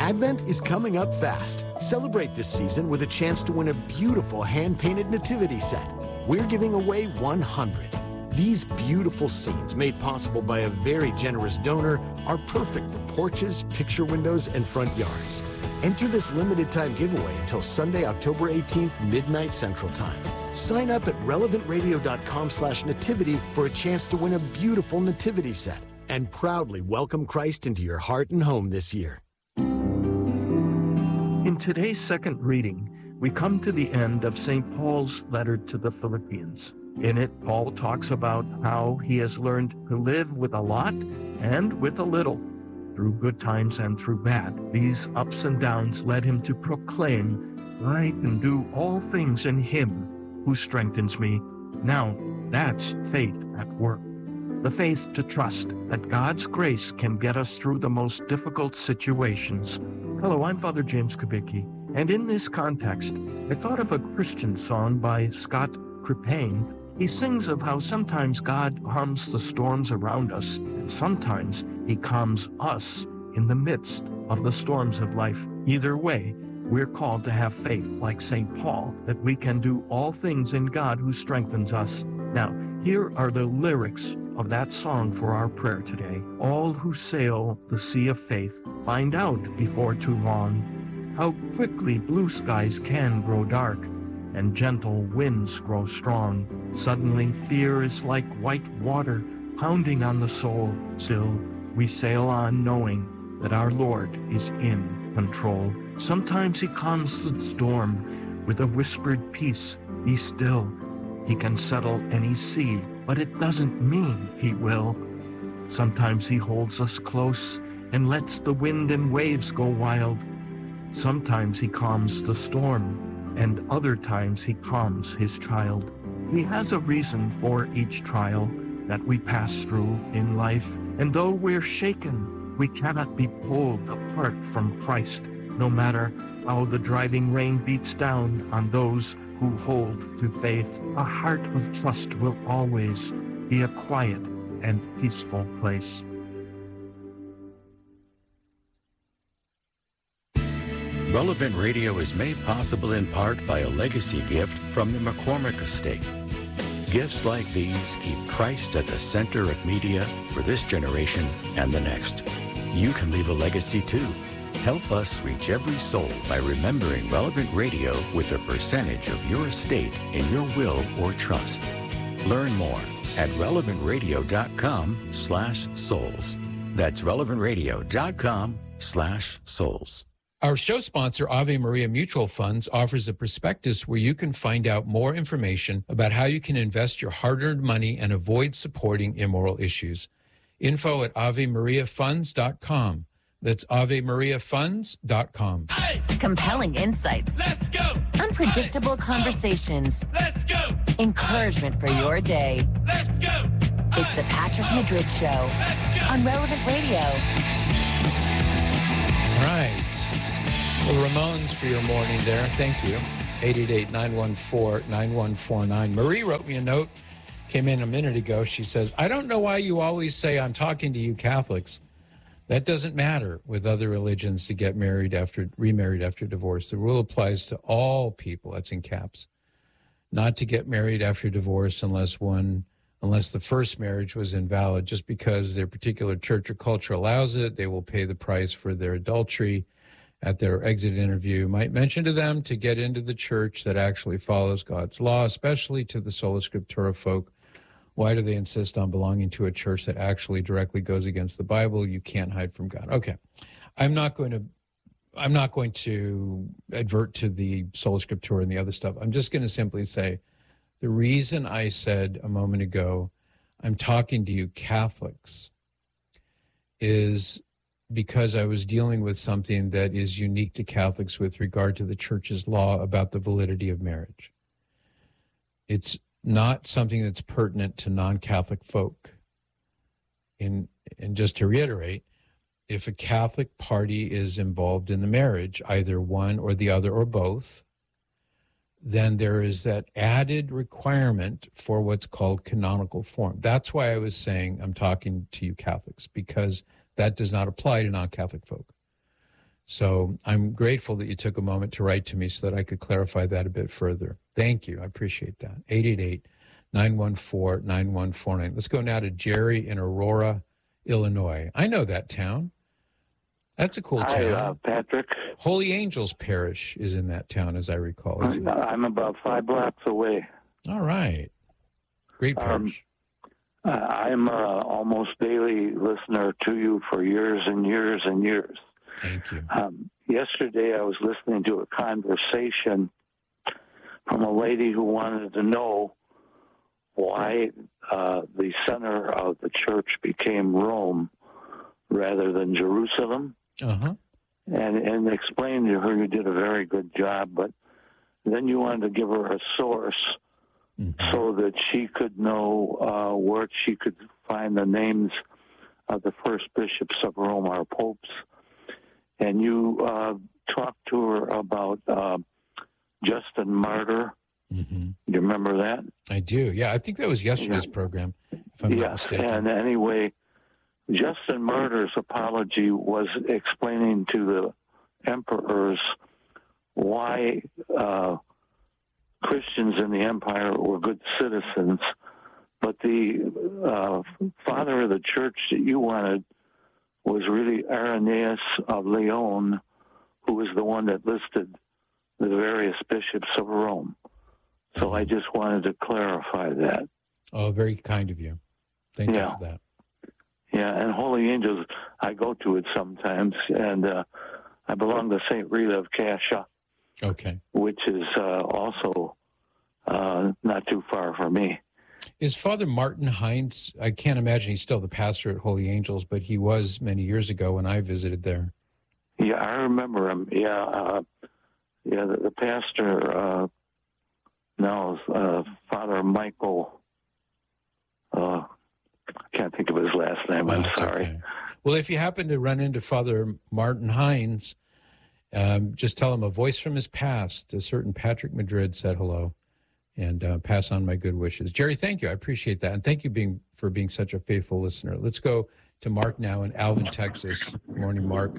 Advent is coming up fast. Celebrate this season with a chance to win a beautiful hand-painted nativity set. We're giving away 100. These beautiful scenes, made possible by a very generous donor, are perfect for porches, picture windows, and front yards. Enter this limited-time giveaway until Sunday, October 18th, midnight Central Time. Sign up at relevantradio.com/nativity for a chance to win a beautiful nativity set and proudly welcome Christ into your heart and home this year. In today's second reading, we come to the end of St. Paul's letter to the Philippians. In it, Paul talks about how he has learned to live with a lot and with a little, through good times and through bad. These ups and downs led him to proclaim, "I can do all things in him who strengthens me." Now, that's faith at work. The faith to trust that God's grace can get us through the most difficult situations. Hello, I'm Father James Kubicki, and in this context, I thought of a Christian song by Scott Krippayne. He sings of how sometimes God calms the storms around us, and sometimes he calms us in the midst of the storms of life. Either way, we're called to have faith, like St. Paul, that we can do all things in God who strengthens us. Now, here are the lyrics of that song for our prayer today. All who sail the sea of faith find out before too long how quickly blue skies can grow dark and gentle winds grow strong. Suddenly fear is like white water pounding on the soul. Still, we sail on knowing that our Lord is in control. Sometimes he calms the storm with a whispered peace. Be still. He can settle any sea, but it doesn't mean he will. Sometimes he holds us close and lets the wind and waves go wild. Sometimes he calms the storm, and other times he calms his child. He has a reason for each trial that we pass through in life, and though we're shaken, we cannot be pulled apart from Christ, no matter how the driving rain beats down on those who hold to faith. A heart of trust will always be a quiet and peaceful place. Relevant Radio is made possible in part by a legacy gift from the McCormick Estate. Gifts like these keep Christ at the center of media for this generation and the next. You can leave a legacy too. Help us reach every soul by remembering Relevant Radio with a percentage of your estate in your will or trust. Learn more at relevantradio.com/souls. That's relevantradio.com/souls. Our show sponsor, Ave Maria Mutual Funds, offers a prospectus where you can find out more information about how you can invest your hard-earned money and avoid supporting immoral issues. Info at AveMariaFunds.com. That's AveMariaFunds.com. Hey! Compelling insights. Let's go! Unpredictable conversations. Let's go! Encouragement for your day. Let's go! It's the Patrick Madrid Show on Relevant Radio. All right. Well, Ramones for your morning there. Thank you. 888-914-9149. Marie wrote me a note, came in a minute ago. She says, I don't know why you always say I'm talking to you Catholics. That doesn't matter with other religions to get remarried after divorce. The rule applies to all people, that's in caps, not to get married after divorce unless the first marriage was invalid. Just because their particular church or culture allows it, they will pay the price for their adultery at their exit interview. Might mention to them to get into the church that actually follows God's law, especially to the Sola Scriptura folk. Why do they insist on belonging to a church that actually directly goes against the Bible? You can't hide from God. Okay. I'm not going to advert to the Sola Scriptura and the other stuff. I'm just going to simply say the reason I said a moment ago, I'm talking to you Catholics, is because I was dealing with something that is unique to Catholics with regard to the church's law about the validity of marriage. It's not something that's pertinent to non-Catholic folk. And just to reiterate, if a Catholic party is involved in the marriage, either one or the other or both, then there is that added requirement for what's called canonical form. That's why I was saying I'm talking to you Catholics, because that does not apply to non-Catholic folk. So I'm grateful that you took a moment to write to me so that I could clarify that a bit further. Thank you. I appreciate that. 888-914-9149. Let's go now to Jerry in Aurora, Illinois. I know that town. That's a cool town. Hi, Patrick. Holy Angels Parish is in that town, as I recall. Isn't it? I'm about 5 blocks away. All right. Great parish. I'm almost daily listener to you for years and years and years. Thank you. Yesterday, I was listening to a conversation from a lady who wanted to know why the center of the church became Rome rather than Jerusalem. Uh-huh. And explained to her you did a very good job, but then you wanted to give her a source so that she could know where she could find the names of the first bishops of Rome, our popes. And you talked to her about Justin Martyr. Mm-hmm. You remember that? I do. Yeah, I think that was yesterday's program, if I'm not mistaken. And anyway, Justin Martyr's apology was explaining to the emperors why Christians in the empire were good citizens, but the father of the church that you wanted was really Irenaeus of Lyon, who was the one that listed the various bishops of Rome. So I just wanted to clarify that. Oh, very kind of you. Thank you for that. Yeah, and Holy Angels, I go to it sometimes, and I belong to St. Rita of Cascia, which is also not too far from me. Is Father Martin Hines, I can't imagine he's still the pastor at Holy Angels, but he was many years ago when I visited there. Yeah, I remember him. Yeah, the pastor now is Father Michael. I can't think of his last name. I'm sorry. Okay. Well, if you happen to run into Father Martin Hines, just tell him a voice from his past, a certain Patrick Madrid said hello, and pass on my good wishes. Jerry, thank you. I appreciate that. And thank you for being such a faithful listener. Let's go to Mark now in Alvin, Texas. Good morning, Mark.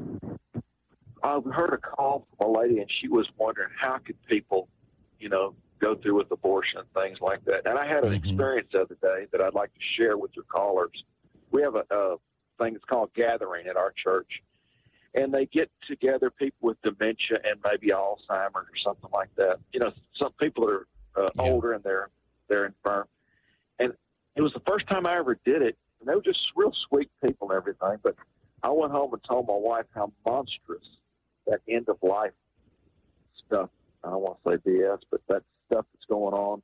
I heard a call from a lady, and she was wondering how could people, go through with abortion and things like that. And I had an experience the other day that I'd like to share with your callers. We have a thing that's called Gathering at our church, and they get together people with dementia and maybe Alzheimer's or something like that. Some people that are older and they're infirm. And it was the first time I ever did it, and they were just real sweet people and everything. But I went home and told my wife how monstrous that end of life stuff. I don't want to say BS, but that stuff that's going on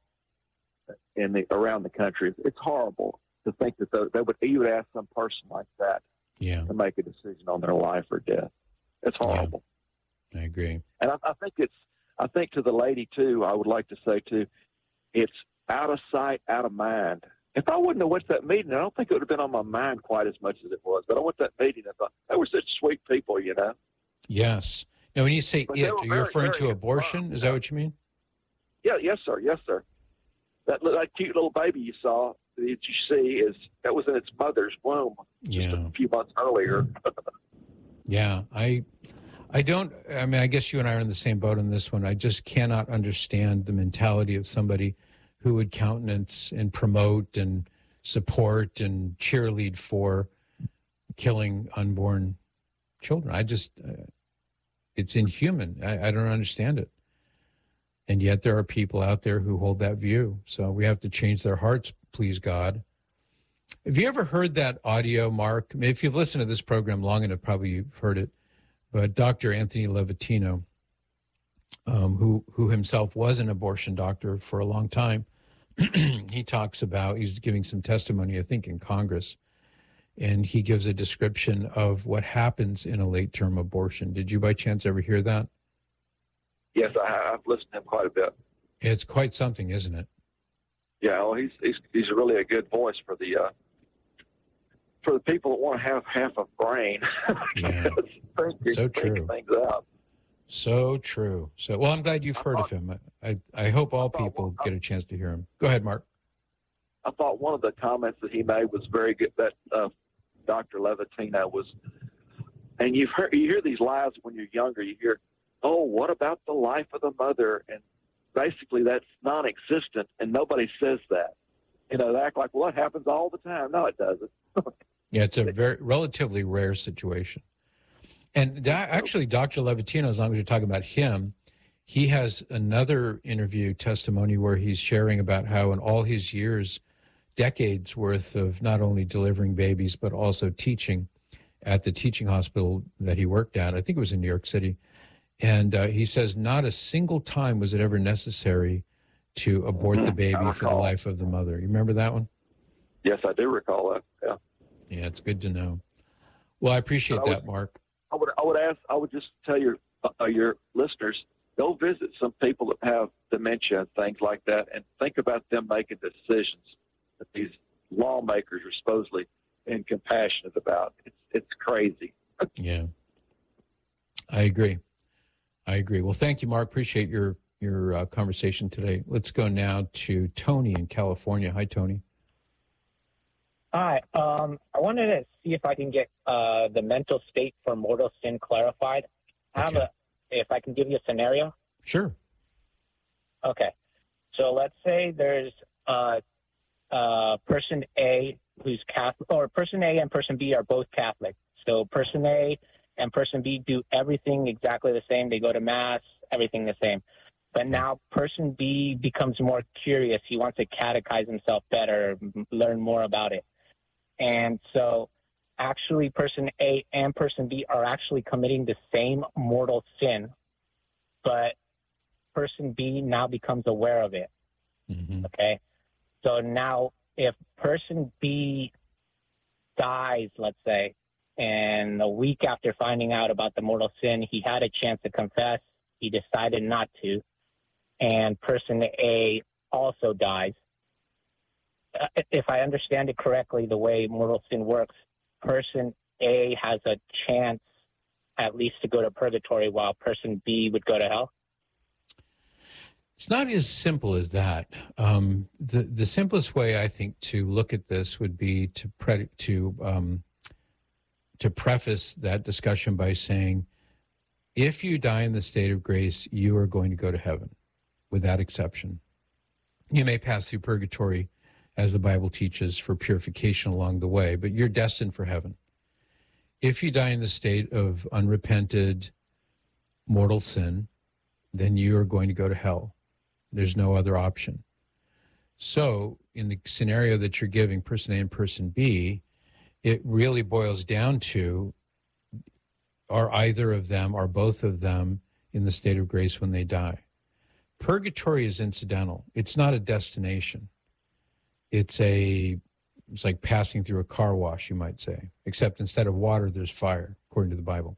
around the country. It's horrible to think that you would ask some person like that to make a decision on their life or death. It's horrible. Yeah, I agree. And I think to the lady too, I would like to say too, it's out of sight, out of mind. If I wouldn't have went to that meeting, I don't think it would have been on my mind quite as much as it was. But I went to that meeting and thought, they were such sweet people, Yes. Now, when you say it, are you referring to abortion? Is that what you mean? Yeah, yes, sir. That cute little baby you saw, that you see, that was in its mother's womb just a few months earlier. Yeah, I guess you and I are in the same boat on this one. I just cannot understand the mentality of somebody who would countenance and promote and support and cheerlead for killing unborn children. It's inhuman. I don't understand it. And yet there are people out there who hold that view. So we have to change their hearts, please God. Have you ever heard that audio, Mark? I mean, if you've listened to this program long enough, probably you've heard it. But Dr. Anthony Levatino, who himself was an abortion doctor for a long time, he talks about, he's giving some testimony, I think, in Congress, and he gives a description of what happens in a late-term abortion. Did you by chance ever hear that? Yes, I've listened to him quite a bit. It's quite something, isn't it? Yeah, well, he's really a good voice for the people that want to have half a brain. Yeah, so true. Things out. So true. So, well, I'm glad you've heard of him. I hope all people get a chance to hear him. Go ahead, Mark. I thought one of the comments that he made was very good. That Dr. Levatino was And you hear these lies when you're younger. You hear, oh, what about the life of the mother? And basically that's non-existent, and nobody says that. They act like, well, it happens all the time. No, it doesn't. Yeah, it's a very relatively rare situation. And actually, Dr. Levatino, as long as you're talking about him, he has another interview testimony where he's sharing about how in all his years, decades worth of not only delivering babies, but also teaching at the teaching hospital that he worked at. I think it was in New York City. And he says not a single time was it ever necessary to abort the baby for the life of the mother. You remember that one? Yes, I do recall that. Yeah. Yeah, it's good to know. Well, I appreciate that, Mark. I would just tell your listeners, go visit some people that have dementia and things like that, and think about them making decisions that these lawmakers are supposedly incompassionate about. It's crazy. Yeah, I agree. Well, thank you, Mark. Appreciate your conversation today. Let's go now to Tony in California. Hi, Tony. Hi. I wanted to see if I can get the mental state for mortal sin clarified. If I can give you a scenario. Sure. Okay. So let's say there's person A who's Catholic, or person A and person B are both Catholic. So person A and person B do everything exactly the same. They go to Mass, everything the same. But now person B becomes more curious. He wants to catechize himself better, learn more about it. And so actually person A and person B are actually committing the same mortal sin, but person B now becomes aware of it. Mm-hmm. Okay? So now if person B dies, let's say, and a week after finding out about the mortal sin, he had a chance to confess, he decided not to, and person A also dies. If I understand it correctly, the way mortal sin works, person A has a chance at least to go to purgatory while person B would go to hell? It's not as simple as that. The simplest way, I think, to look at this would be to preface that discussion by saying, if you die in the state of grace, you are going to go to heaven, without exception. You may pass through purgatory, as the Bible teaches, for purification along the way, but you're destined for heaven. If you die in the state of unrepented mortal sin, then you are going to go to hell. There's no other option. So in the scenario that you're giving, person A and person B, it really boils down to, are either of them, are both of them in the state of grace when they die? Purgatory is incidental. It's not a destination. It's like passing through a car wash, you might say, except instead of water, there's fire, according to the Bible.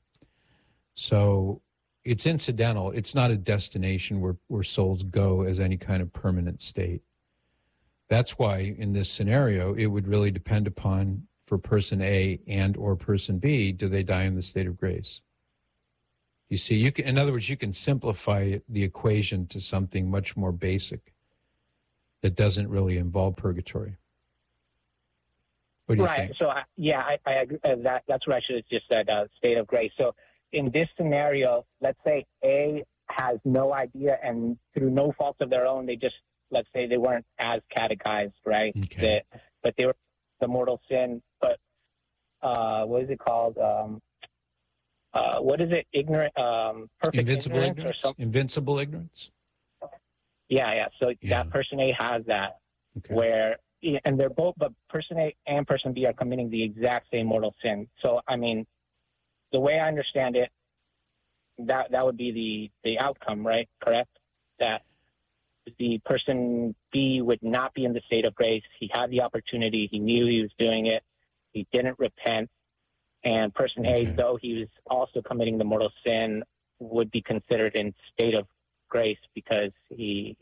So it's incidental. It's not a destination where souls go as any kind of permanent state. That's why in this scenario, it would really depend upon, for person A and or person B, do they die in the state of grace? You see, in other words, you can simplify the equation to something much more basic that doesn't really involve purgatory. What do you think? So, I agree. That's what I should have just said, state of grace. So in this scenario, let's say A has no idea, and through no fault of their own, let's say they weren't as catechized, right? Okay. But they were the mortal sin, but what is it called? What is it? Ignorant, perfect invincible ignorance? Invincible ignorance? Yeah. So that person A has that, where, and they're both, but person A and person B are committing the exact same mortal sin. So, I mean, the way I understand it, that would be the outcome, right? Correct? That the person B would not be in the state of grace. He had the opportunity. He knew he was doing it. He didn't repent. And person A, though he was also committing the mortal sin, would be considered in state of grace because he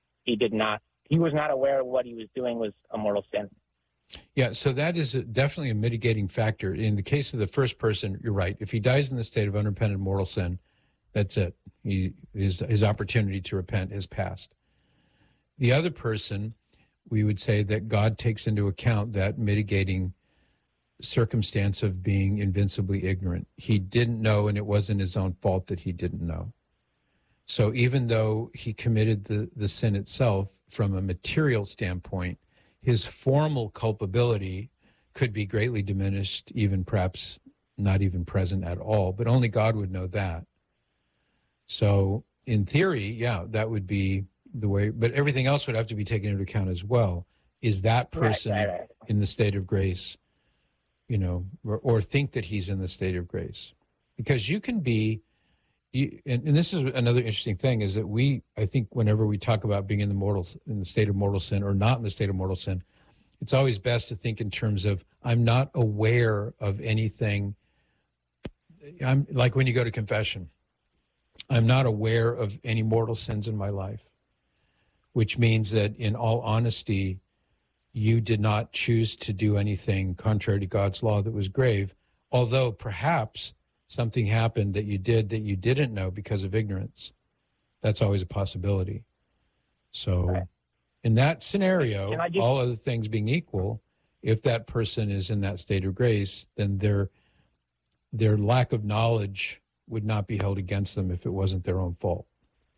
was not aware of what he was doing was a mortal sin. Yeah, so that is definitely a mitigating factor. In the case of the first person, you're right. If he dies in the state of unrepentant mortal sin, that's it. His opportunity to repent is past. The other person, we would say that God takes into account that mitigating circumstance of being invincibly ignorant. He didn't know, and it wasn't his own fault that he didn't know. So even though he committed the sin itself from a material standpoint, his formal culpability could be greatly diminished, even perhaps not even present at all, but only God would know that. So in theory, yeah, that would be the way, but everything else would have to be taken into account as well. Is that person in the state of grace, you know, or think that he's in the state of grace? Because you can be, and this is another interesting thing, is that I think whenever we talk about being in the state of mortal sin or not in the state of mortal sin, it's always best to think in terms of, I'm not aware of anything. I'm like when you go to confession, I'm not aware of any mortal sins in my life, which means that in all honesty, you did not choose to do anything contrary to God's law that was grave, although perhaps something happened that you did that you didn't know because of ignorance. That's always a possibility. So in that scenario, all other things being equal, if that person is in that state of grace, then their lack of knowledge would not be held against them if it wasn't their own fault.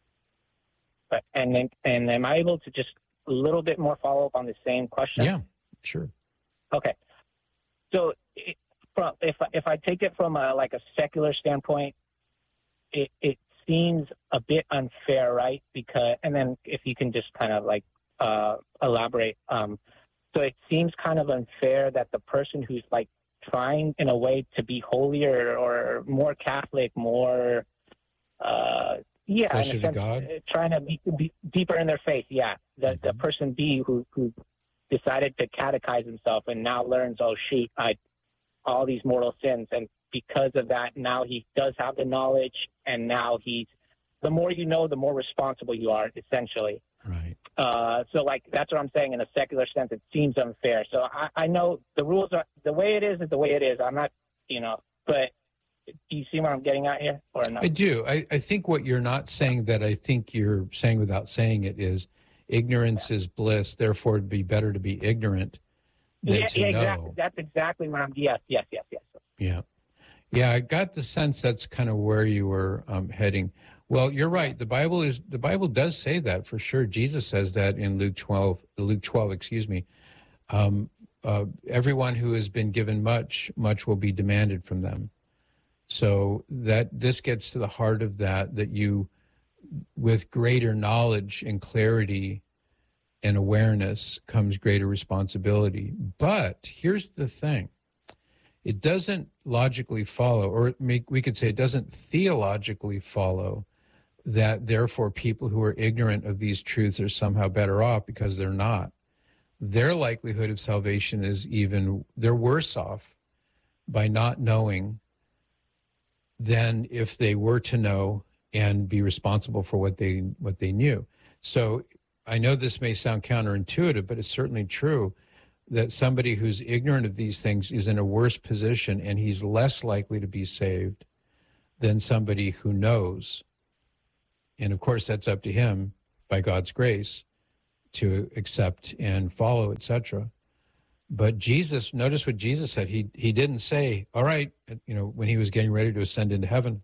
And am I able to just a little bit more follow up on the same question? Yeah, sure. Okay. So if I take it from a secular standpoint, it seems a bit unfair, right? Because, and then if you can just kind of elaborate. So it seems kind of unfair that the person who's trying in a way to be holier or more Catholic, more closer to God, trying to be deeper in their faith. Yeah, the person B who decided to catechize himself and now learns, oh shoot, all these mortal sins, and because of that, now he does have the knowledge, and now the more you know, the more responsible you are, essentially. Right. So that's what I'm saying. In a secular sense, it seems unfair. So I know the rules are the way it is the way it is. I'm not, but do you see what I'm getting at here or not? I do. I think what you're not saying that I think you're saying without saying it is ignorance is bliss. Therefore, it'd be better to be ignorant than to know. Exactly. That's exactly what I'm. Yes. Yeah. I got the sense that's kind of where you were heading. Well, you're right. The Bible does say that for sure. Jesus says that in Luke 12, everyone who has been given much will be demanded from them. So that this gets to the heart of that you, with greater knowledge and clarity and awareness comes greater responsibility. But here's the thing. It doesn't logically follow, or we could say it doesn't theologically follow that therefore people who are ignorant of these truths are somehow better off, because they're not. Their likelihood of salvation is they're worse off by not knowing than if they were to know and be responsible for what they knew. So I know this may sound counterintuitive, but it's certainly true that somebody who's ignorant of these things is in a worse position, and he's less likely to be saved than somebody who knows. And of course, that's up to him by God's grace to accept and follow, etc. But Jesus, notice what Jesus said. He didn't say, all right, when he was getting ready to ascend into heaven,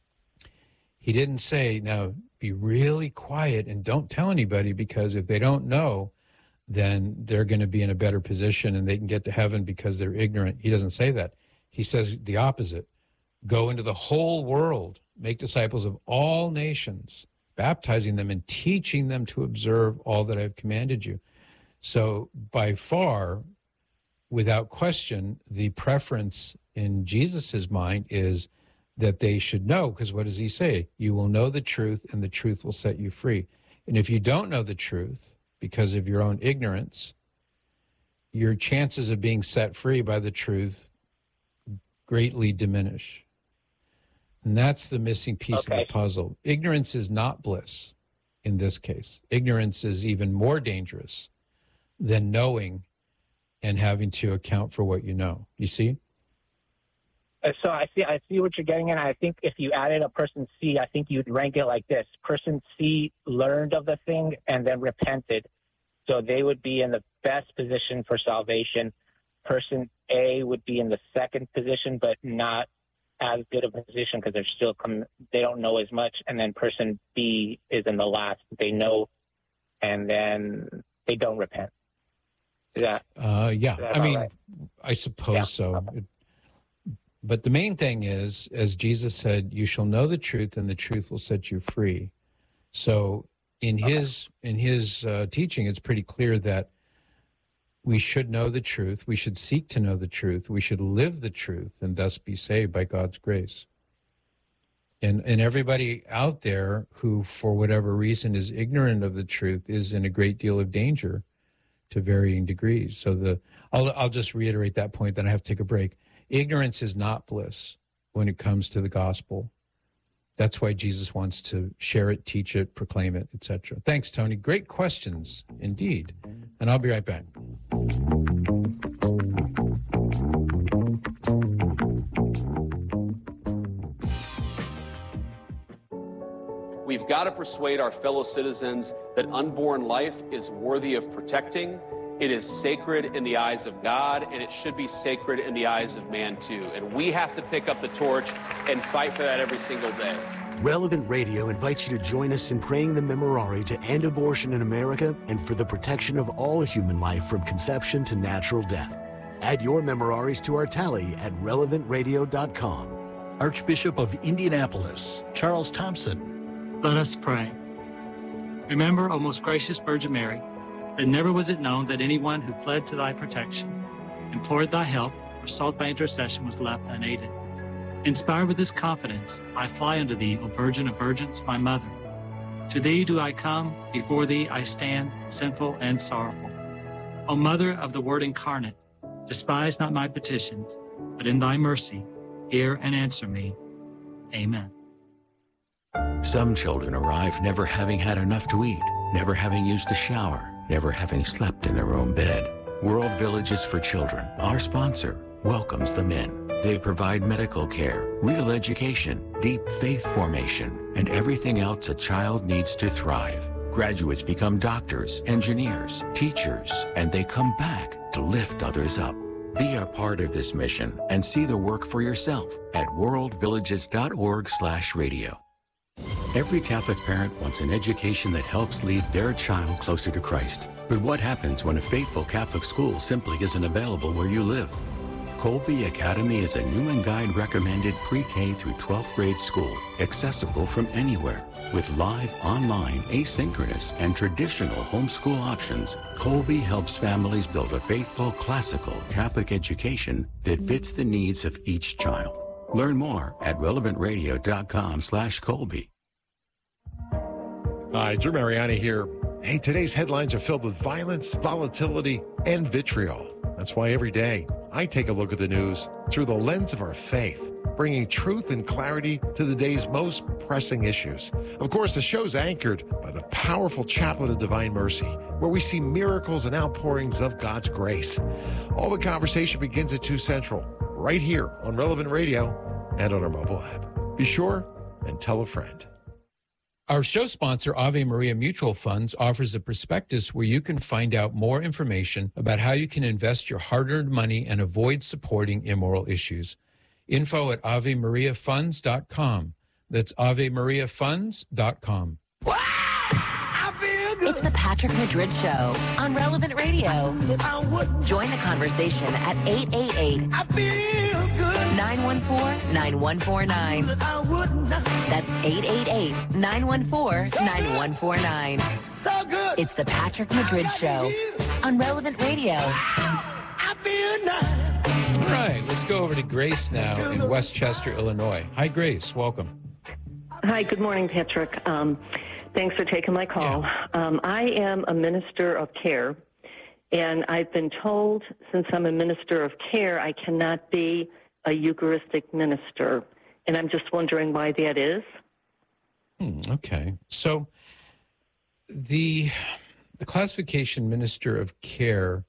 he didn't say, now be really quiet and don't tell anybody, because if they don't know, then they're going to be in a better position and they can get to heaven because they're ignorant. He doesn't say that. He says the opposite. Go into the whole world, make disciples of all nations, baptizing them and teaching them to observe all that I've commanded you. So by far, without question, the preference in Jesus's mind is that they should know, because what does he say? You will know the truth, and the truth will set you free. And if you don't know the truth because of your own ignorance, your chances of being set free by the truth greatly diminish. And that's the missing piece of the puzzle. Ignorance is not bliss in this case. Ignorance is even more dangerous than knowing and having to account for what you know. You see? So I see what you're getting at. I think if you added a person C, I think you'd rank it like this. Person C learned of the thing and then repented. So they would be in the best position for salvation. person A would be in the second position, but not as good a position because they don't know as much. And then person B is in the last. They know, and then they don't repent. Yeah. I mean, right? I suppose so. Okay. But the main thing is, as Jesus said, you shall know the truth and the truth will set you free. So in his teaching, it's pretty clear that we should know the truth. We should seek to know the truth. We should live the truth and thus be saved by God's grace. And everybody out there who, for whatever reason, is ignorant of the truth is in a great deal of danger to varying degrees. So I'll just reiterate that point, then I have to take a break. Ignorance is not bliss when it comes to the gospel. That's why Jesus wants to share it, teach it, proclaim it, etc. Thanks, Tony. Great questions indeed. And I'll be right back. We've got to persuade our fellow citizens that unborn life is worthy of protecting. It is sacred in the eyes of God, and it should be sacred in the eyes of man, too. And we have to pick up the torch and fight for that every single day. Relevant Radio invites you to join us in praying the Memorare to end abortion in America and for the protection of all human life from conception to natural death. Add your Memoraries to our tally at relevantradio.com. Archbishop of Indianapolis, Charles Thompson. Let us pray. Remember, O most gracious Virgin Mary, that never was it known that anyone who fled to thy protection, implored thy help, or sought thy intercession was left unaided. Inspired with this confidence, I fly unto thee, O Virgin of Virgins, my mother. To thee do I come, before thee I stand, sinful and sorrowful. O Mother of the Word incarnate, despise not my petitions, but in thy mercy, hear and answer me. Amen. Some children arrive never having had enough to eat, never having used a shower, never having slept in their own bed. World Villages for Children, our sponsor, welcomes them in. They provide medical care, real education, deep faith formation, and everything else a child needs to thrive. Graduates become doctors, engineers, teachers, and they come back to lift others up. Be a part of this mission and see the work for yourself at worldvillages.org/radio. Every Catholic parent wants an education that helps lead their child closer to Christ. But what happens when a faithful Catholic school simply isn't available where you live? Colby Academy is a Newman Guide recommended pre-K through 12th grade school, accessible from anywhere. With live, online, asynchronous, and traditional homeschool options, Colby helps families build a faithful, classical Catholic education that fits the needs of each child. Learn more at relevantradio.com/Colby. Hi, Drew Mariani here. Hey, today's headlines are filled with violence, volatility, and vitriol. That's why every day I take a look at the news through the lens of our faith, bringing truth and clarity to the day's most pressing issues. Of course, the show's anchored by the powerful Chaplet of Divine Mercy, where we see miracles and outpourings of God's grace. All the conversation begins at 2 Central, right here on Relevant Radio and on our mobile app. Be sure and tell a friend. Our show sponsor, Ave Maria Mutual Funds, offers a prospectus where you can find out more information about how you can invest your hard-earned money and avoid supporting immoral issues. Info at AveMariaFunds.com. That's AveMariaFunds.com. It's the Patrick Madrid Show on Relevant Radio. Join the conversation at 888-914-9149. That's 888-914-9149. It's the Patrick Madrid Show on Relevant Radio. All right, let's go over to Grace now in Westchester, Illinois. Hi, Grace. Welcome. Hi, good morning, Patrick. Thanks for taking my call. Yeah. I am a minister of care, and I've been told since I'm a minister of care, I cannot be a Eucharistic minister, and I'm just wondering why that is. Okay. So the classification minister of care,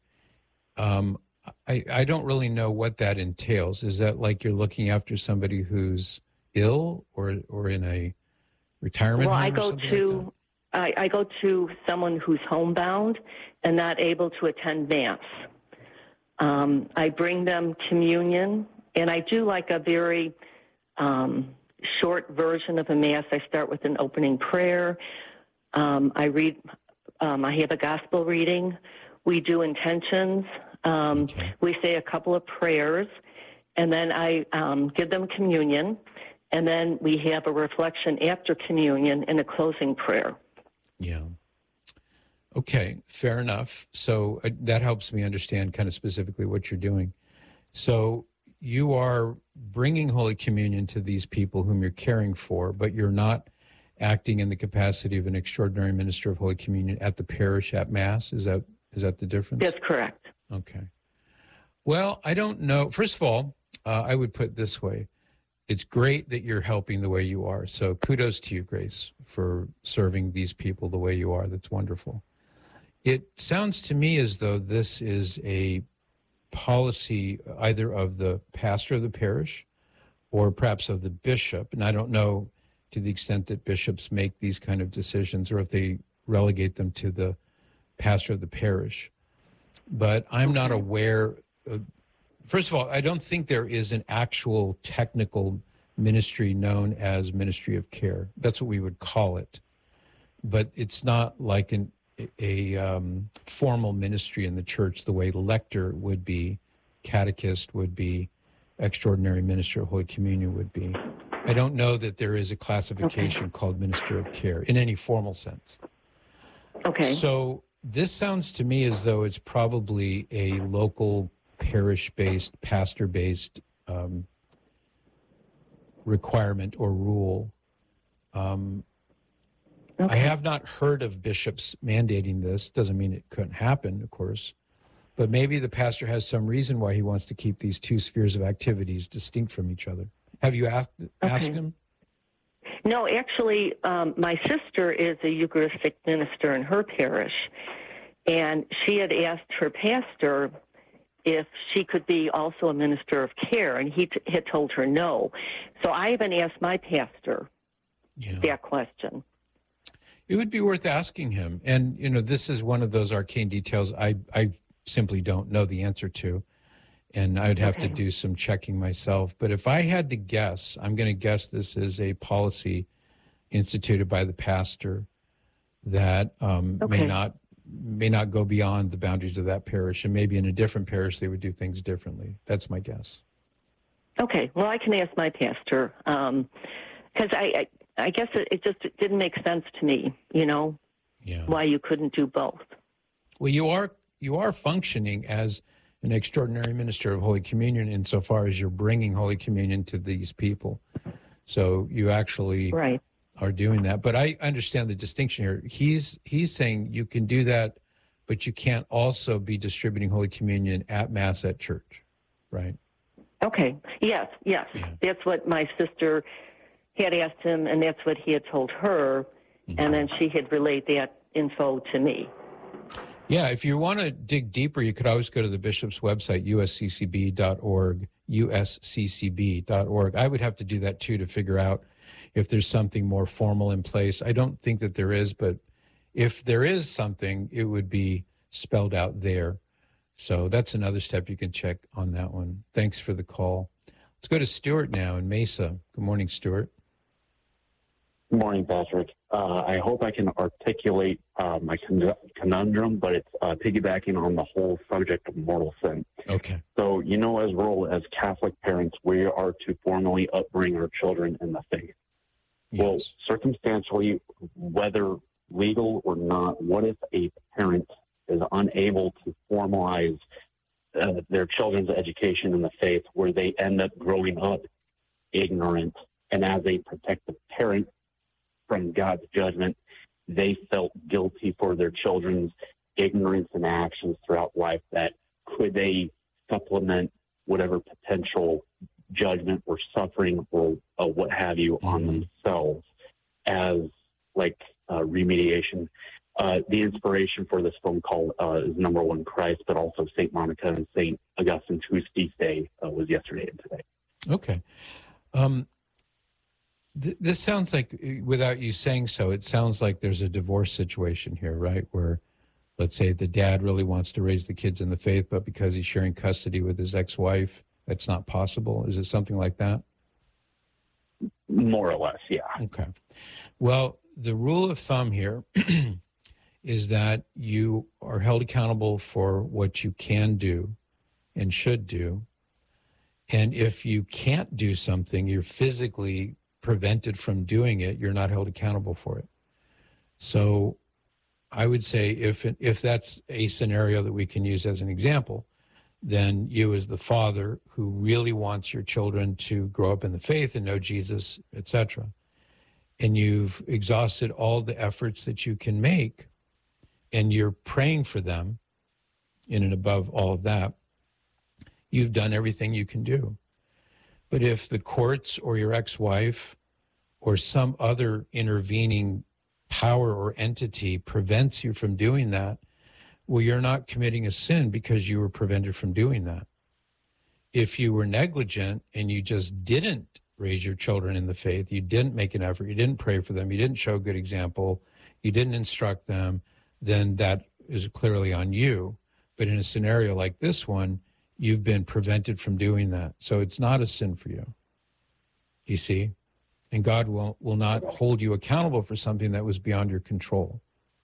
I don't really know what that entails. Is that like you're looking after somebody who's ill or in a retirement home or something like that? I go to someone who's homebound and not able to attend Mass. I bring them communion, and I do like a very short version of a Mass. I start with an opening prayer. I read, I have a gospel reading. We do intentions. We say a couple of prayers, and then I give them communion, and then we have a reflection after communion and a closing prayer. Yeah. Okay, fair enough. So that helps me understand kind of specifically what you're doing. So you are bringing Holy Communion to these people whom you're caring for, but you're not acting in the capacity of an extraordinary minister of Holy Communion at the parish at Mass. Is that the difference? That's correct. Okay. Well, I don't know. First of all, I would put it this way. It's great that you're helping the way you are. So kudos to you, Grace, for serving these people the way you are. That's wonderful. It sounds to me as though this is a policy either of the pastor of the parish or perhaps of the bishop. And I don't know to the extent that bishops make these kind of decisions or if they relegate them to the pastor of the parish. But I'm not aware. First of all, I don't think there is an actual technical ministry known as ministry of care. That's what we would call it. But it's not like a formal ministry in the church the way lector would be, catechist would be, extraordinary minister of Holy Communion would be. I don't know that there is a classification called minister of care in any formal sense. Okay. So this sounds to me as though it's probably a local parish-based, pastor-based requirement or rule. I have not heard of bishops mandating this. Doesn't mean it couldn't happen, of course. But maybe the pastor has some reason why he wants to keep these two spheres of activities distinct from each other. Have you asked him? No, actually, my sister is a Eucharistic minister in her parish, and she had asked her pastor if she could be also a minister of care, and he had told her no. So I haven't asked my pastor that question. It would be worth asking him. And, this is one of those arcane details I simply don't know the answer to. And I would have to do some checking myself. But if I had to guess, I'm going to guess this is a policy instituted by the pastor that may not go beyond the boundaries of that parish. And maybe in a different parish, they would do things differently. That's my guess. Okay. Well, I can ask my pastor because I guess it just didn't make sense to me, why you couldn't do both. Well, you are functioning as an extraordinary minister of Holy Communion insofar as you're bringing Holy Communion to these people. So you actually are doing that. But I understand the distinction here. He's saying you can do that, but you can't also be distributing Holy Communion at Mass at church, right? Okay. Yes. Yeah. That's what my sister had asked him, and that's what he had told her, and then she had relayed that info to me. Yeah, if you want to dig deeper, you could always go to the bishop's website, usccb.org, usccb.org. I would have to do that, too, to figure out if there's something more formal in place. I don't think that there is, but if there is something, it would be spelled out there. So that's another step you can check on that one. Thanks for the call. Let's go to Stuart now in Mesa. Good morning, Stuart. Good morning, Patrick. I hope I can articulate my conundrum, but it's piggybacking on the whole subject of mortal sin. Okay. So, as Catholic parents, we are to formally upbring our children in the faith. Yes. Well, circumstantially, whether legal or not, what if a parent is unable to formalize their children's education in the faith, where they end up growing up ignorant, and as a protective parent from God's judgment, they felt guilty for their children's ignorance and actions throughout life? That could they supplement whatever potential judgment or suffering or what have you on themselves as remediation? The inspiration for this phone call is number one, Christ, but also St. Monica and St. Augustine, whose feast day was yesterday and today. Okay. This sounds like, without you saying so, it sounds like there's a divorce situation here, right? Where let's say the dad really wants to raise the kids in the faith, but because he's sharing custody with his ex-wife, that's not possible. Is it something like that? More or less, yeah. Okay. Well, the rule of thumb here is that you are held accountable for what you can do and should do. And if you can't do something, you're physically prevented from doing it, you're not held accountable for it. So I would say if that's a scenario that we can use as an example, then you as the father who really wants your children to grow up in the faith and know Jesus, etc., and you've exhausted all the efforts that you can make, and you're praying for them in and above all of that, you've done everything you can do. But if the courts or your ex-wife or some other intervening power or entity prevents you from doing that, well, you're not committing a sin because you were prevented from doing that. If you were negligent and you just didn't raise your children in the faith, you didn't make an effort, you didn't pray for them, you didn't show a good example, you didn't instruct them, then that is clearly on you. But in a scenario like this one, you've been prevented from doing that. So it's not a sin for you. You see? And God will not hold you accountable for something that was beyond your control.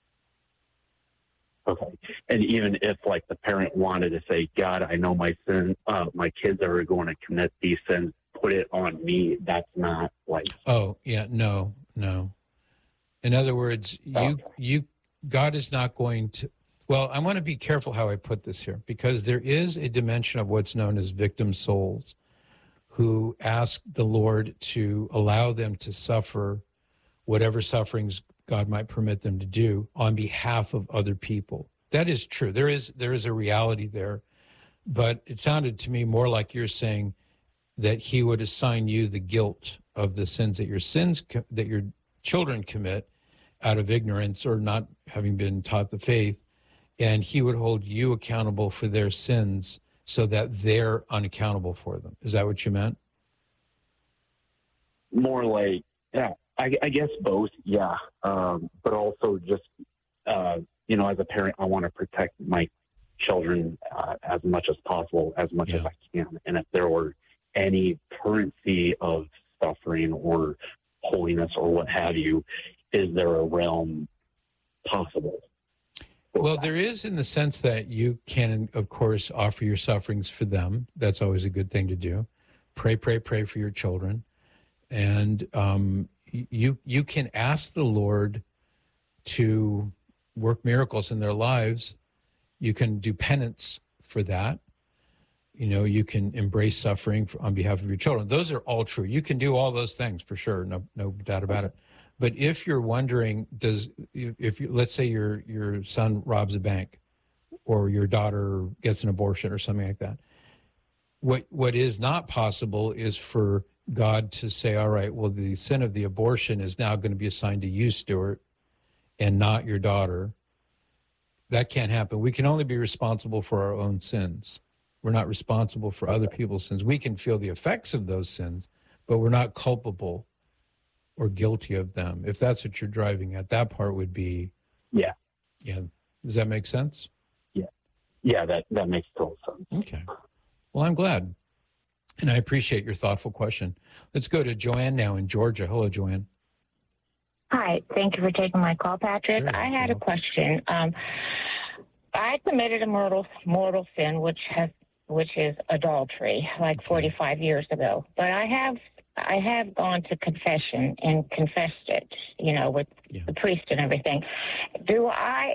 Okay. And even if, like, the parent wanted to say, God, I know my sin, my kids are going to commit these sins, put it on me, that's not like... Oh, yeah, no. In other words, God is not going to... Well, I want to be careful how I put this here, because there is a dimension of what's known as victim souls who ask the Lord to allow them to suffer whatever sufferings God might permit them to do on behalf of other people. That is true. There is a reality there, but it sounded to me more like you're saying that he would assign you the guilt of the sins that your children commit out of ignorance or not having been taught the faith, and he would hold you accountable for their sins so that they're unaccountable for them. Is that what you meant? More like, yeah, I guess both, yeah. But also just, as a parent, I want to protect my children as much as possible, as much as I can. And if there were any currency of suffering or holiness or what have you, is there a realm possible? Well, there is, in the sense that you can, of course, offer your sufferings for them. That's always a good thing to do. Pray for your children. And you can ask the Lord to work miracles in their lives. You can do penance for that. You can embrace suffering on behalf of your children. Those are all true. You can do all those things for sure. No doubt about it. But if you're wondering, let's say your son robs a bank or your daughter gets an abortion or something like that, what is not possible is for God to say, all right, well, the sin of the abortion is now going to be assigned to you, Stuart, and not your daughter. That can't happen. We can only be responsible for our own sins. We're not responsible for other people's sins. We can feel the effects of those sins, but we're not culpable or guilty of them. If that's what you're driving at, that part would be... Yeah. Yeah. Does that make sense? Yeah. Yeah, that makes total sense. Okay. Well, I'm glad. And I appreciate your thoughtful question. Let's go to Joanne now in Georgia. Hello, Joanne. Hi. Thank you for taking my call, Patrick. Sure. I had a question. I committed a mortal sin, which is adultery, like 45 years ago. But I have gone to confession and confessed it, with the priest and everything. Do I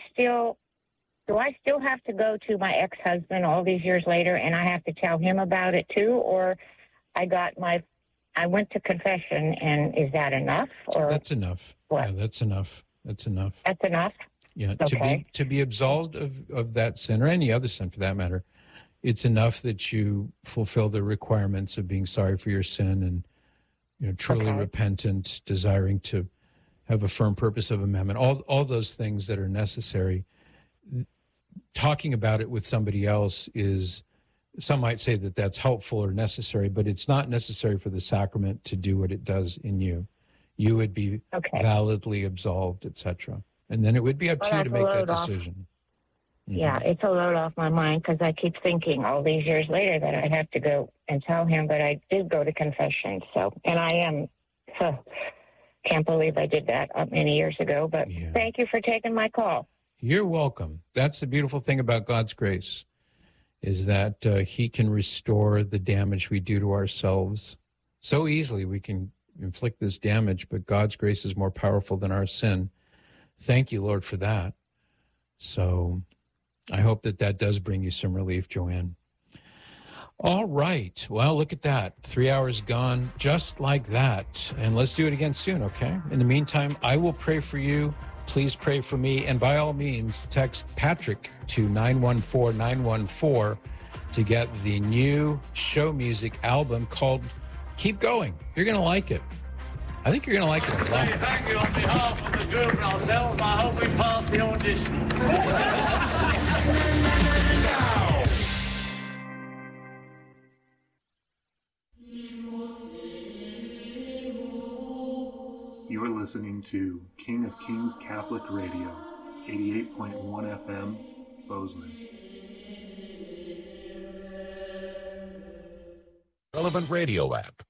still have to go to my ex-husband all these years later and I have to tell him about it too? Or I went to confession, and is that enough? Or that's enough. What? Yeah, that's enough. That's enough. That's enough? Yeah. Okay. To be absolved of that sin, or any other sin for that matter, it's enough that you fulfill the requirements of being sorry for your sin and truly repentant, desiring to have a firm purpose of amendment, all those things that are necessary. Talking about it with somebody else is, some might say that that's helpful or necessary, but it's not necessary for the sacrament to do what it does in you. You would be validly absolved, etc. And then it would be up to you to that's a make that load off. decision. Yeah, it's a load off my mind because I keep thinking all these years later that I have to go and tell him, but I did go to confession. So, and I am, can't believe I did that many years ago, but thank you for taking my call. You're welcome. That's the beautiful thing about God's grace, is that he can restore the damage we do to ourselves. So easily we can inflict this damage, but God's grace is more powerful than our sin. Thank you, Lord, for that. So I hope that does bring you some relief, Joanne. All right. Well, look at that. 3 hours gone just like that. And let's do it again soon, okay? In the meantime, I will pray for you. Please pray for me. And by all means, text Patrick to 914-914 to get the new show music album called Keep Going. You're going to like it. I think you're going to like it a lot. Thank you on behalf of the group and ourselves. I hope we pass the audition. You are listening to King of Kings Catholic Radio, 88.1 FM, Bozeman. Relevant Radio app.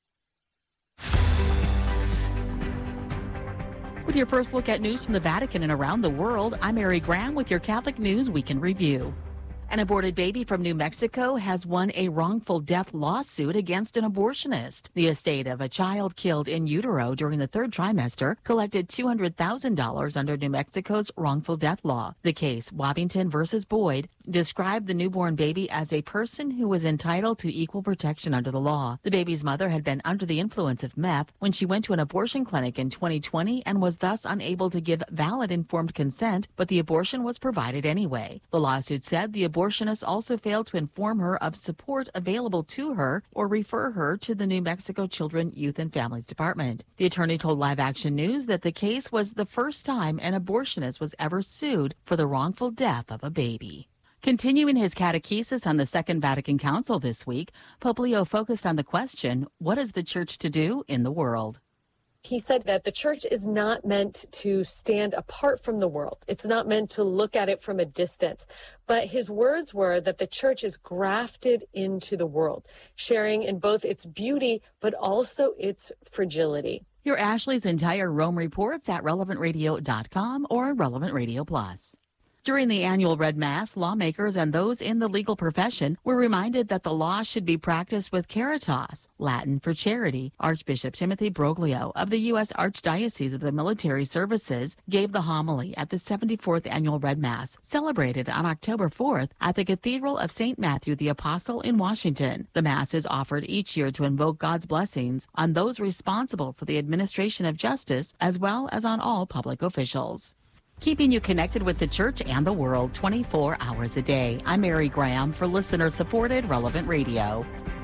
With your first look at news from the Vatican and around the world, I'm Mary Graham with your Catholic News Week in Review. An aborted baby from New Mexico has won a wrongful death lawsuit against an abortionist. The estate of a child killed in utero during the third trimester collected $200,000 under New Mexico's wrongful death law. The case, Wabbington versus Boyd, described the newborn baby as a person who was entitled to equal protection under the law. The baby's mother had been under the influence of meth when she went to an abortion clinic in 2020 and was thus unable to give valid informed consent, but the abortion was provided anyway. The lawsuit said the abortionist also failed to inform her of support available to her or refer her to the New Mexico Children, Youth, and Families Department. The attorney told Live Action News that the case was the first time an abortionist was ever sued for the wrongful death of a baby. Continuing his catechesis on the Second Vatican Council this week, Pope Leo focused on the question, what is the church to do in the world? He said that the church is not meant to stand apart from the world. It's not meant to look at it from a distance. But his words were that the church is grafted into the world, sharing in both its beauty, but also its fragility. Hear Ashley's entire Rome reports at relevantradio.com or Relevant Radio Plus. During the annual Red Mass, lawmakers and those in the legal profession were reminded that the law should be practiced with caritas, Latin for charity. Archbishop Timothy Broglio of the U.S. Archdiocese of the Military Services gave the homily at the 74th Annual Red Mass, celebrated on October 4th at the Cathedral of St. Matthew the Apostle in Washington. The Mass is offered each year to invoke God's blessings on those responsible for the administration of justice, as well as on all public officials. Keeping you connected with the church and the world 24 hours a day. I'm Mary Graham for listener-supported Relevant Radio.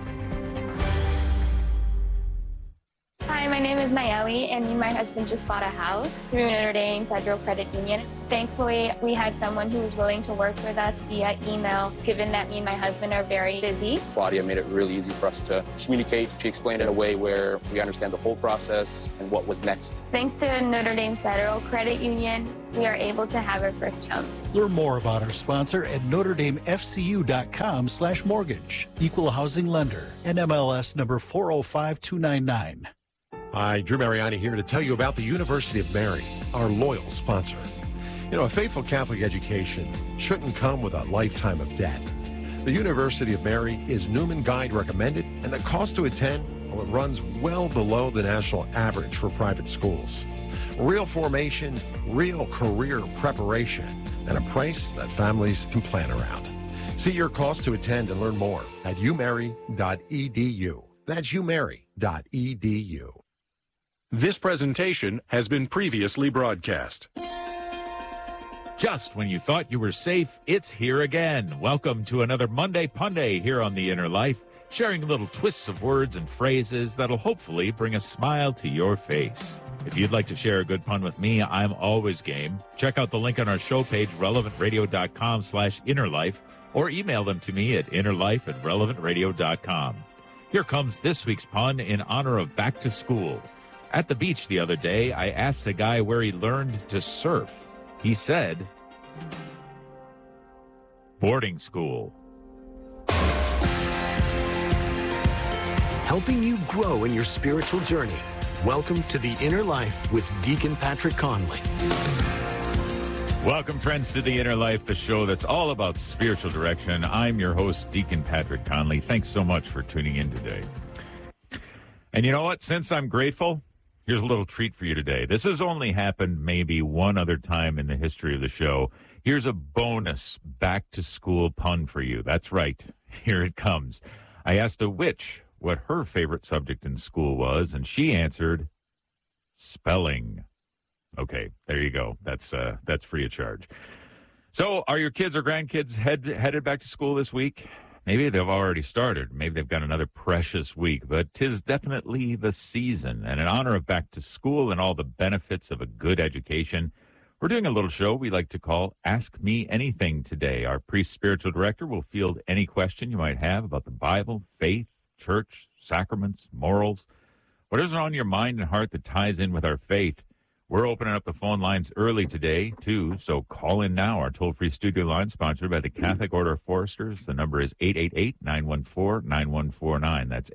Hi, my name is Nayeli, and me and my husband just bought a house through Notre Dame Federal Credit Union. Thankfully, we had someone who was willing to work with us via email, given that me and my husband are very busy. Claudia made it really easy for us to communicate. She explained it in a way where we understand the whole process and what was next. Thanks to Notre Dame Federal Credit Union, we are able to have our first home. Learn more about our sponsor at NotreDameFCU.com/mortgage. Equal housing lender. NMLS number 405299. Hi, Drew Mariani here to tell you about the University of Mary, our loyal sponsor. You know, a faithful Catholic education shouldn't come with a lifetime of debt. The University of Mary is Newman Guide recommended, and the cost to attend, well, it runs well below the national average for private schools. Real formation, real career preparation, and a price that families can plan around. See your cost to attend and learn more at umary.edu. That's umary.edu. This presentation has been previously broadcast. Just when you thought you were safe, it's here again. Welcome to another Monday Punday here on The Inner Life, sharing little twists of words and phrases that'll hopefully bring a smile to your face. If you'd like to share a good pun with me, I'm always game. Check out the link on our show page, relevantradio.com/innerlife, or email them to me at innerlife@relevantradio.com. Here comes this week's pun in honor of back to school. At the beach the other day, I asked a guy where he learned to surf. He said, boarding school. Helping you grow in your spiritual journey. Welcome to The Inner Life with Deacon Patrick Conley. Welcome, friends, to The Inner Life, the show that's all about spiritual direction. I'm your host, Deacon Patrick Conley. Thanks so much for tuning in today. And you know what? Since I'm grateful, here's a little treat for you today. This has only happened maybe one other time in the history of the show. Here's a bonus back-to-school pun for you. That's right. Here it comes. I asked a witch what her favorite subject in school was, and she answered, spelling. Okay, there you go. That's free of charge. So are your kids or grandkids headed back to school this week? Maybe they've already started. Maybe they've got another precious week, but 'tis definitely the season. And in honor of back to school and all the benefits of a good education, we're doing a little show we like to call Ask Me Anything today. Our priest spiritual director will field any question you might have about the Bible, faith, church, sacraments, morals, whatever's on your mind and heart that ties in with our faith. We're opening up the phone lines early today, too, so call in now. Our toll-free studio line, sponsored by the Catholic Order of Foresters. The number is 888-914-9149. That's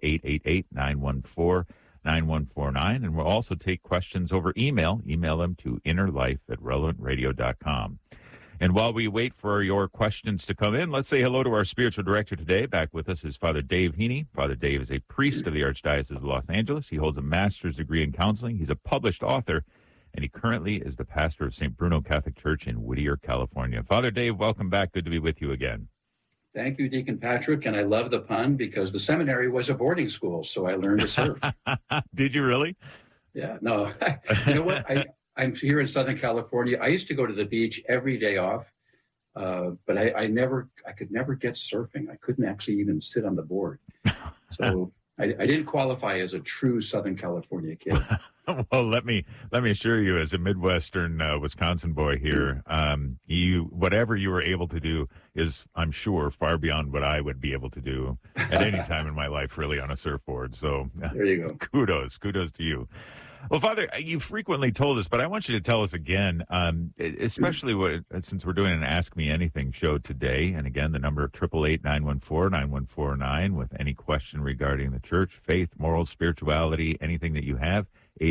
888-914-9149. And we'll also take questions over email. Email them to innerlife@relevantradio.com. And while we wait for your questions to come in, let's say hello to our spiritual director today. Back with us is Father Dave Heaney. Father Dave is a priest of the Archdiocese of Los Angeles. He holds a master's degree in counseling. He's a published author, and he currently is the pastor of St. Bruno Catholic Church in Whittier, California. Father Dave, welcome back. Good to be with you again. Thank you, Deacon Patrick, and I love the pun because the seminary was a boarding school, so I learned to surf. Did you really? Yeah, no. You know what? I'm here in Southern California. I used to go to the beach every day off, but I could never get surfing. I couldn't actually even sit on the board. So I didn't qualify as a true Southern California kid. Well, let me assure you, as a Midwestern Wisconsin boy here, whatever you were able to do is, I'm sure, far beyond what I would be able to do at any time in my life, really, on a surfboard. So there you go. Kudos to you. Well, Father, you frequently told us, but I want you to tell us again, especially since we're doing an Ask Me Anything show today. And again, the number 888-914-9149 with any question regarding the church, faith, morals, spirituality, anything that you have,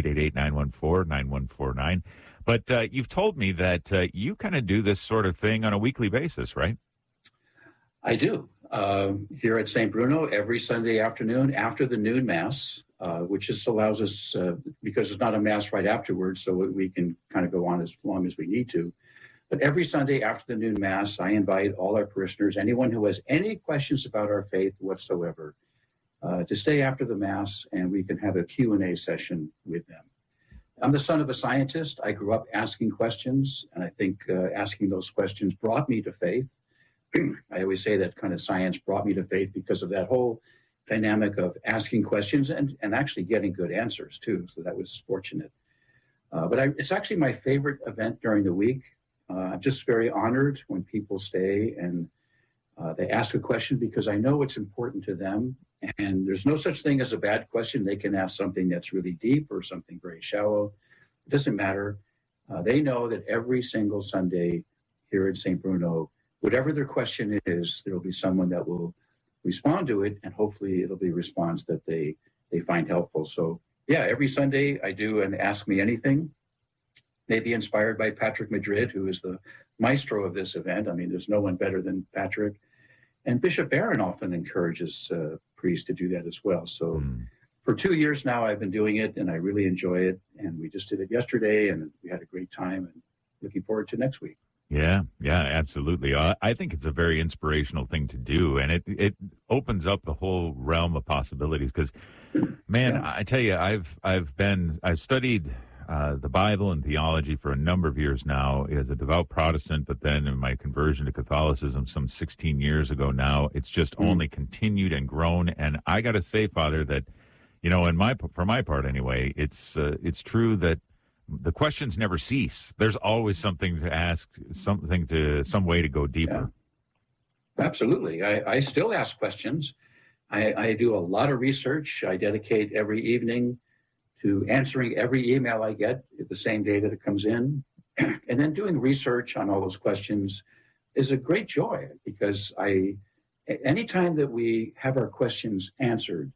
888-914-9149. But you've told me that you kind of do this sort of thing on a weekly basis, right? I do. Here at St. Bruno, every Sunday afternoon after the noon Mass, which just allows us, because it's not a Mass right afterwards, so we can kind of go on as long as we need to. But every Sunday after the noon Mass, I invite all our parishioners, anyone who has any questions about our faith whatsoever, to stay after the Mass, and we can have a Q&A session with them. I'm the son of a scientist. I grew up asking questions, and I think asking those questions brought me to faith. I always say that kind of science brought me to faith because of that whole dynamic of asking questions and actually getting good answers, too. So that was fortunate. But it's actually my favorite event during the week. I'm just very honored when people stay and they ask a question because I know it's important to them. And there's no such thing as a bad question. They can ask something that's really deep or something very shallow. It doesn't matter. They know that every single Sunday here at St. Bruno, whatever their question is, there will be someone that will respond to it, and hopefully it'll be a response that they find helpful. So, yeah, every Sunday I do an Ask Me Anything, maybe inspired by Patrick Madrid, who is the maestro of this event. I mean, there's no one better than Patrick. And Bishop Barron often encourages priests to do that as well. So for 2 years now, I've been doing it, and I really enjoy it. And we just did it yesterday, and we had a great time, and looking forward to next week. Yeah, absolutely. I think it's a very inspirational thing to do, and it opens up the whole realm of possibilities. Because, man, yeah. I tell you, I've studied the Bible and theology for a number of years now as a devout Protestant, but then in my conversion to Catholicism some 16 years ago now, it's just only continued and grown. And I got to say, Father, that for my part anyway, it's true that the questions never cease. There's always something to ask, some way to go deeper. Yeah. Absolutely. I still ask questions. I do a lot of research. I dedicate every evening to answering every email I get the same day that it comes in. And then doing research on all those questions is a great joy, because anytime that we have our questions answered,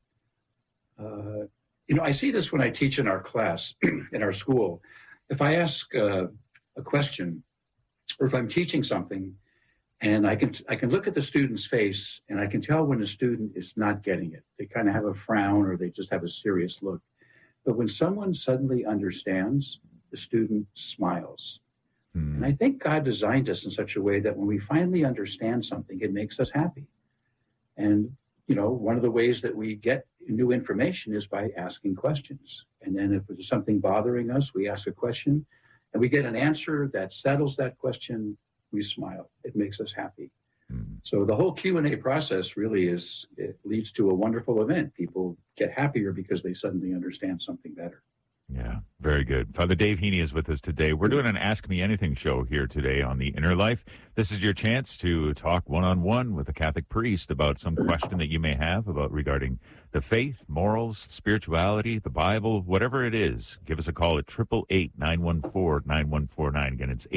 I see this when I teach in our class, in our school. If I ask a question, or if I'm teaching something, and I can look at the student's face, and I can tell when the student is not getting it. They kind of have a frown, or they just have a serious look. But when someone suddenly understands, the student smiles. And I think God designed us in such a way that when we finally understand something, it makes us happy. And, one of the ways that we get new information is by asking questions. And then if there's something bothering us, we ask a question, and we get an answer that settles that question. We smile. It makes us happy. So the whole Q&A process really it leads to a wonderful event. People get happier because they suddenly understand something better. Yeah, very good. Father Dave Heaney is with us today. We're doing an Ask Me Anything show here today on The Inner Life. This is your chance to talk one-on-one with a Catholic priest about some question that you may have regarding the faith, morals, spirituality, the Bible, whatever it is. Give us a call at 888-914-9149. Again, it's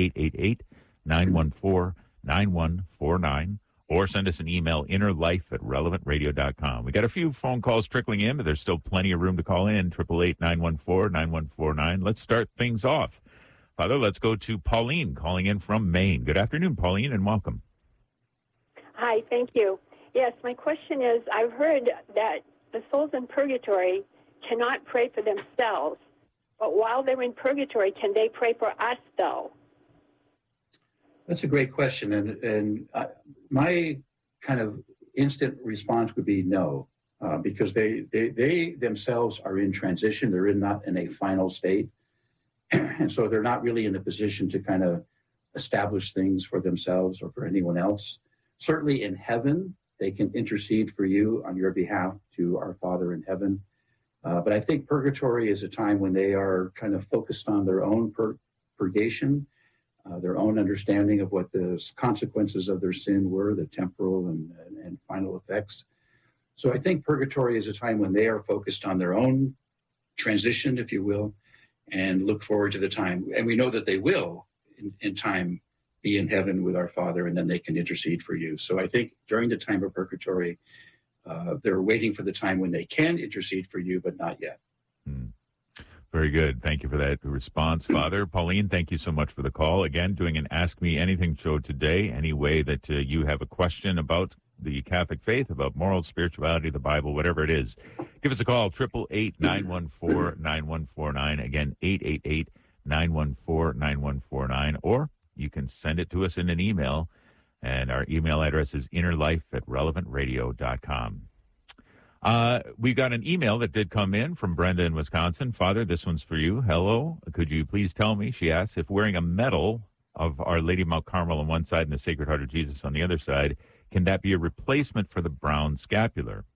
888-914-9149. Or send us an email, innerlife@relevantradio.com. We got a few phone calls trickling in, but there's still plenty of room to call in, 888-914-9149. Let's start things off. Father, let's go to Pauline calling in from Maine. Good afternoon, Pauline, and welcome. Hi, thank you. Yes, my question is, I've heard that the souls in purgatory cannot pray for themselves, but while they're in purgatory, can they pray for us, though? That's a great question, and my kind of instant response would be no, because they themselves are in transition. They're not in a final state, and so they're not really in a position to kind of establish things for themselves or for anyone else. Certainly in heaven, they can intercede for you on your behalf to our Father in heaven. But I think purgatory is a time when they are kind of focused on their own purgation, their own understanding of what the consequences of their sin were, the temporal and final effects. So I think purgatory is a time when they are focused on their own transition, if you will, and look forward to the time. And we know that they will, in time, be in heaven with our Father, and then they can intercede for you. So I think during the time of purgatory, they're waiting for the time when they can intercede for you, but not yet. Very good. Thank you for that response, Father. Pauline, thank you so much for the call. Again, doing an Ask Me Anything show today. Any way that you have a question about the Catholic faith, about morals, spirituality, the Bible, whatever it is, give us a call, 888-914-9149. Again, 888-914-9149. Or you can send it to us in an email, and our email address is innerlife@relevantradio.com. We got an email that did come in from Brenda in Wisconsin. Father, this one's for you. Hello. Could you please tell me, she asks, if wearing a medal of Our Lady of Mount Carmel on one side and the Sacred Heart of Jesus on the other side, can that be a replacement for the brown scapular?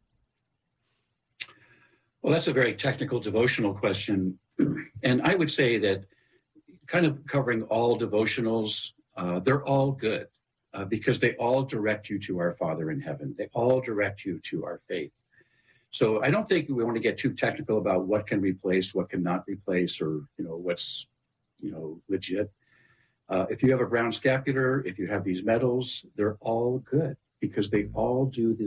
Well, that's a very technical devotional question. And I would say that kind of covering all devotionals, they're all good because they all direct you to our Father in heaven. They all direct you to our faith. So I don't think we want to get too technical about what can replace, what cannot replace, or, what's, legit. If you have a brown scapular, if you have these medals, they're all good because they all do the